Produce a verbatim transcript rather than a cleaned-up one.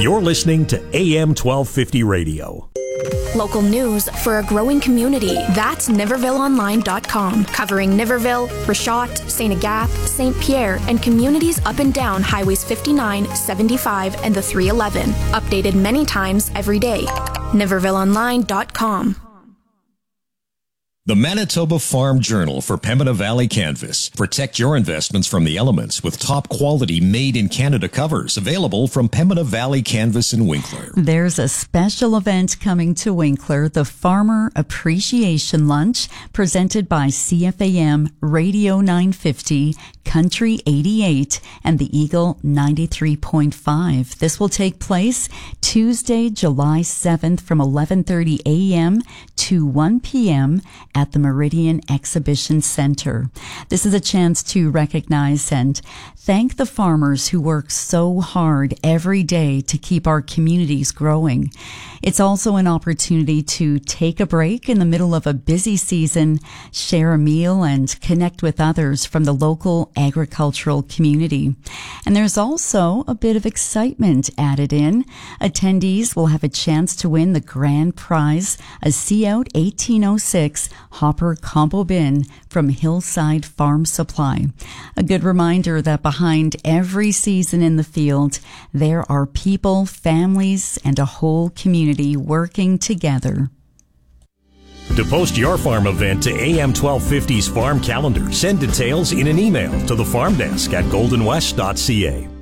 You're listening to A M twelve fifty Radio. Local news for a growing community. That's Niverville Online dot com, covering Niverville, Rashot, Saint Agathe, Saint Pierre, and communities up and down Highways fifty-nine, seventy-five, and the three eleven. Updated many times every day. Niverville Online dot com. The Manitoba Farm Journal for Pembina Valley Canvas. Protect your investments from the elements with top quality made in Canada covers available from Pembina Valley Canvas in Winkler. There's a special event coming to Winkler, the Farmer Appreciation Lunch, presented by C F A M Radio nine fifty, Country eighty-eight, and the Eagle ninety-three point five. This will take place Tuesday, July seventh from eleven thirty a.m. to one p.m. at the Meridian Exhibition Center. This is a chance to recognize and thank the farmers who work so hard every day to keep our communities growing. It's also an opportunity to take a break in the middle of a busy season, share a meal, and connect with others from the local agricultural community. And there's also a bit of excitement added in. Attendees will have a chance to win the grand prize, a See Out eighteen oh six Hopper Combo Bin from Hillside Farm Supply. A good reminder that behind every season in the field, there are people, families, and a whole community working together. To post your farm event to A M twelve fifty's Farm Calendar, send details in an email to the farm desk at golden west dot c a.